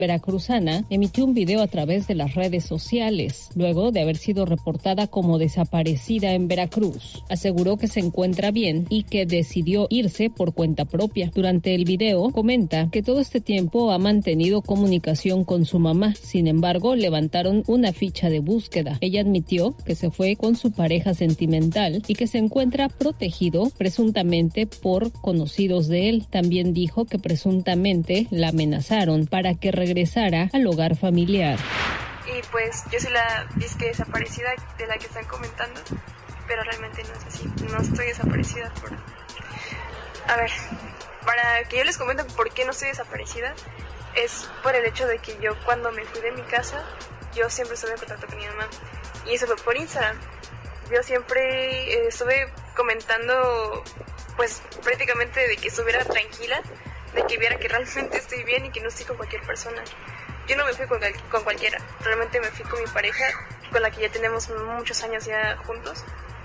veracruzana emitió un video a través de las redes sociales, luego de haber sido reportada como desaparecida en Veracruz. Aseguró que se encuentra bien y que decidió irse por cuenta propia. Durante el video, comenta que todo este tiempo ha mantenido comunicación con su mamá. Sin embargo, levantaron una ficha de búsqueda. Ella admitió que se fue con su pareja sentimental y que se encuentra protegido presuntamente por conocidos de él. También dijo que presuntamente la amenazaron para que regresara al hogar familiar. Y pues yo soy la disque desaparecida de la que están comentando, pero realmente no es así, no estoy desaparecida. A ver, para que yo les comente por qué no estoy desaparecida, es por el hecho de que yo cuando me fui de mi casa, yo siempre estuve en contacto con mi mamá, y eso fue por Instagram. Yo siempre estuve comentando, pues prácticamente de que estuviera tranquila, de que viera que realmente estoy bien y que no estoy con cualquier persona. Yo no me fui con cualquiera, realmente me fui con mi pareja, con la que ya tenemos muchos años ya juntos.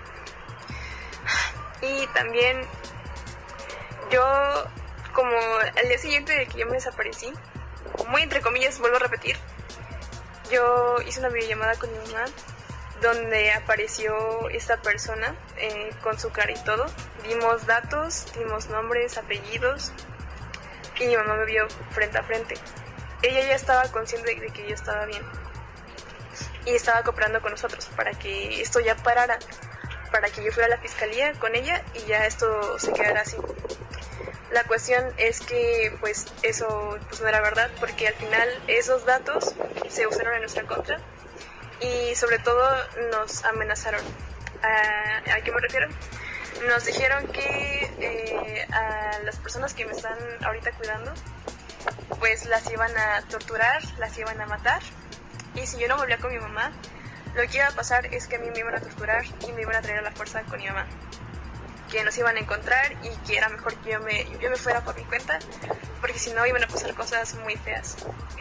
Y también yo, como al día siguiente de que yo me desaparecí, muy entre comillas, vuelvo a repetir, yo hice una videollamada con mi mamá donde apareció esta persona con su cara y todo. Dimos datos, dimos nombres, apellidos, y mi mamá me vio frente a frente. Ella ya estaba consciente de que yo estaba bien y estaba cooperando con nosotros para que esto ya parara, para que yo fuera a la fiscalía con ella y ya esto se quedara así. La cuestión es que pues eso pues no era verdad, porque al final esos datos se usaron en nuestra contra y sobre todo nos amenazaron. ¿A qué me refiero? Nos dijeron que a las personas que me están ahorita cuidando, pues las iban a torturar, las iban a matar, y si yo no volvía con mi mamá, lo que iba a pasar es que a mí me iban a torturar y me iban a traer a la fuerza con mi mamá, que nos iban a encontrar y que era mejor que yo me fuera por mi cuenta, porque si no iban a pasar cosas muy feas.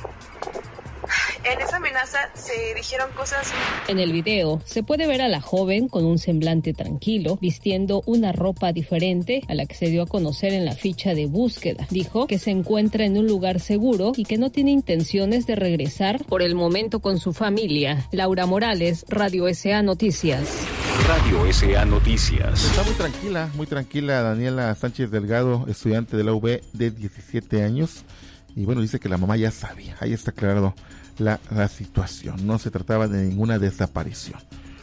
En esa amenaza se dijeron cosas. En el video se puede ver a la joven con un semblante tranquilo, vistiendo una ropa diferente a la que se dio a conocer en la ficha de búsqueda. Dijo que se encuentra en un lugar seguro y que no tiene intenciones de regresar por el momento con su familia. Laura Morales, Radio SA Noticias. Radio SA Noticias. Está muy tranquila Daniela Sánchez Delgado, estudiante de la UB de 17 años. Y bueno, dice que la mamá ya sabía, ahí está aclarado la situación, no se trataba de ninguna desaparición.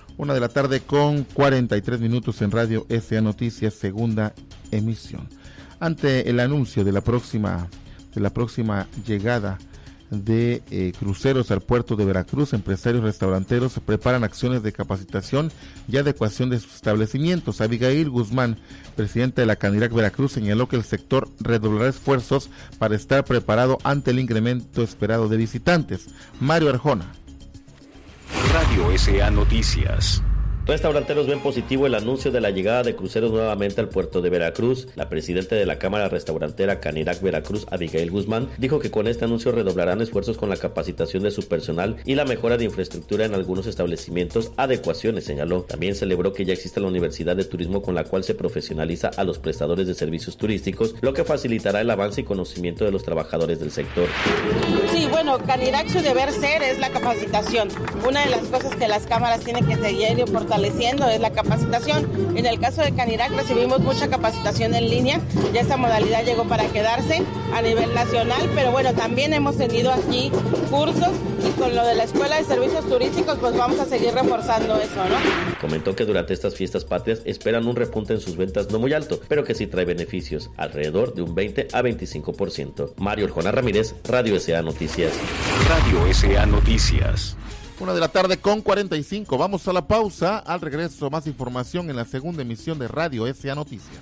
1:43 p.m. en Radio SA Noticias, segunda emisión. Ante el anuncio de la próxima llegada de cruceros al puerto de Veracruz, empresarios restauranteros preparan acciones de capacitación y adecuación de sus establecimientos. Abigail Guzmán, presidenta de la Canirac Veracruz, señaló que el sector redoblará esfuerzos para estar preparado ante el incremento esperado de visitantes. Mario Arjona. Radio SA Noticias. Restauranteros ven positivo el anuncio de la llegada de cruceros nuevamente al puerto de Veracruz. La presidenta de la Cámara Restaurantera Canirac Veracruz, Abigail Guzmán, dijo que con este anuncio redoblarán esfuerzos con la capacitación de su personal y la mejora de infraestructura en algunos establecimientos, adecuaciones, señaló. También celebró que ya existe la Universidad de Turismo con la cual se profesionaliza a los prestadores de servicios turísticos, lo que facilitará el avance y conocimiento de los trabajadores del sector. Sí, bueno, Canirac su deber ser es la capacitación. Una de las cosas que las cámaras tienen que seguir fortaleciendo es la capacitación. En el caso de Canirac recibimos mucha capacitación en línea, ya esta modalidad llegó para quedarse a nivel nacional, pero bueno, también hemos tenido aquí cursos y con lo de la Escuela de Servicios Turísticos pues vamos a seguir reforzando eso, ¿no? Comentó que durante estas fiestas patrias esperan un repunte en sus ventas no muy alto, pero que sí trae beneficios, alrededor de un 20 a 25%. Mario Arjona Ramírez, Radio SA Noticias. Radio SA Noticias. 1:45 p.m. Vamos a la pausa. Al regreso, más información en la segunda emisión de Radio SA Noticias.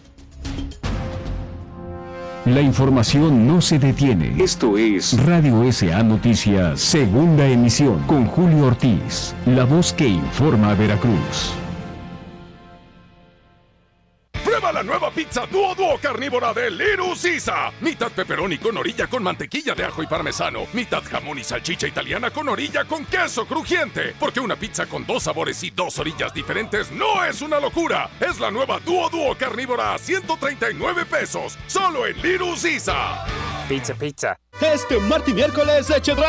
La información no se detiene. Esto es Radio SA Noticias, segunda emisión, con Julio Ortiz, la voz que informa a Veracruz. Prueba la nueva pizza Duo carnívora de Little Caesar. Mitad pepperoni con orilla con mantequilla de ajo y parmesano. Mitad jamón y salchicha italiana con orilla con queso crujiente. Porque una pizza con 2 sabores y 2 orillas diferentes no es una locura. Es la nueva Duo carnívora a 139 pesos. Solo en Little Caesar. Pizza. Este martes y miércoles de Chedraui.